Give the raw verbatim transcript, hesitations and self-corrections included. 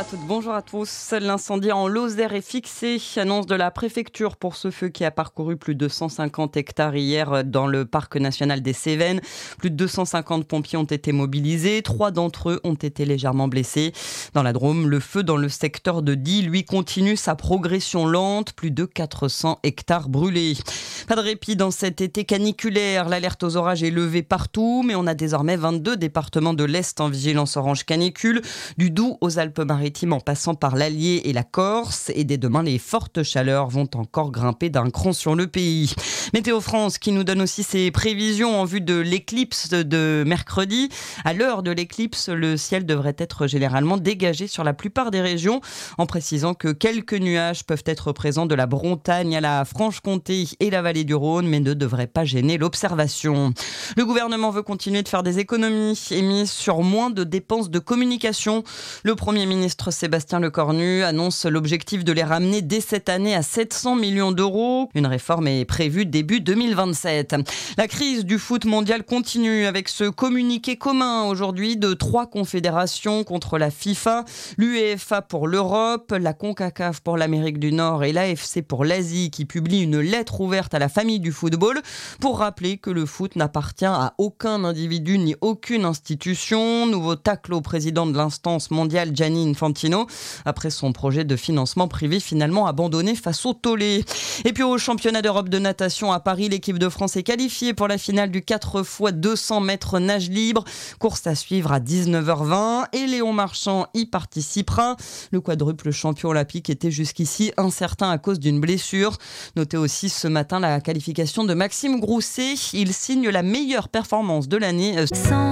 à toutes, bonjour à tous. L'incendie en Lozère est fixé. Annonce de la préfecture pour ce feu qui a parcouru plus de cent cinquante hectares hier dans le parc national des Cévennes. Plus de deux cent cinquante pompiers ont été mobilisés. Trois d'entre eux ont été légèrement blessés. Dans la Drôme, le feu dans le secteur de Die, lui, continue sa progression lente. Plus de quatre cents hectares brûlés. Pas de répit dans cet été caniculaire. L'alerte aux orages est levée partout, mais on a désormais vingt-deux départements de l'Est en vigilance orange canicule. Du Doubs aux Alpes-Maritimes en passant par l'Allier et la Corse. Et dès demain, les fortes chaleurs vont encore grimper d'un cran sur le pays. Météo France qui nous donne aussi ses prévisions en vue de l'éclipse de mercredi. À l'heure de l'éclipse, le ciel devrait être généralement dégagé sur la plupart des régions, en précisant que quelques nuages peuvent être présents de la Bretagne à la Franche-Comté et la vallée du Rhône, mais ne devraient pas gêner l'observation. Le gouvernement veut continuer de faire des économies et mise sur moins de dépenses de communication. Le Premier ministre Sébastien Lecornu annonce l'objectif de les ramener dès cette année à sept cents millions d'euros. Une réforme est prévue début deux mille vingt-sept. La crise du foot mondial continue avec ce communiqué commun aujourd'hui de trois confédérations contre la FIFA, l'UEFA pour l'Europe, la CONCACAF pour l'Amérique du Nord et l'A F C pour l'Asie qui publie une lettre ouverte à la famille du football pour rappeler que le foot n'appartient à aucun individu ni aucune institution. Nouveau tacle au président de l'instance mondiale Gianni Infantino après son projet de financement privé finalement abandonné face au tollé. Et puis au championnat d'Europe de natation à Paris, l'équipe de France est qualifiée pour la finale du quatre fois deux cents mètres nage libre. Course à suivre à dix-neuf heures vingt et Léon Marchand y participera. Le quadruple champion olympique était jusqu'ici incertain à cause d'une blessure. Notez aussi ce matin la qualification de Maxime Grousset. Il signe la meilleure performance de l'année.